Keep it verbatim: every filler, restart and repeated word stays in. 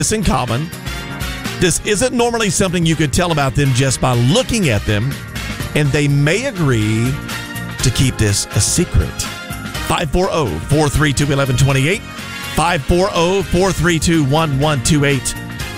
this in common. This isn't normally something you could tell about them just by looking at them, and they may agree to keep this a secret. five four zero, four three two, one one two eight. five four zero, four three two, one one two eight.